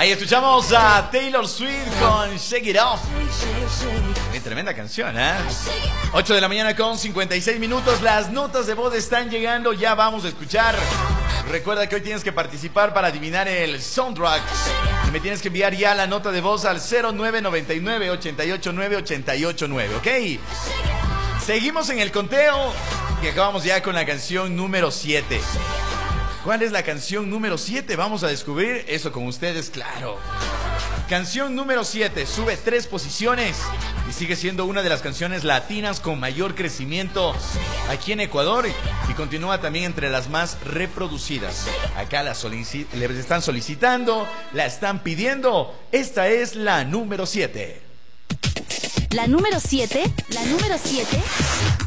Ahí escuchamos a Taylor Swift con Shake It Off. Qué tremenda canción, ¿eh? 8 de la mañana con 56 minutos. Las notas de voz están llegando. Ya vamos a escuchar. Recuerda que hoy tienes que participar para adivinar el soundtrack. Y me tienes que enviar ya la nota de voz al 0999-889-889, ¿ok? Seguimos en el conteo y acabamos ya con la canción número 7. ¿Cuál es la canción número 7? Vamos a descubrir eso con ustedes, claro. Canción número 7 sube 3 posiciones y sigue siendo una de las canciones latinas con mayor crecimiento aquí en Ecuador y continúa también entre las más reproducidas. Acá les están solicitando, la están pidiendo. Esta es la número 7. La número 7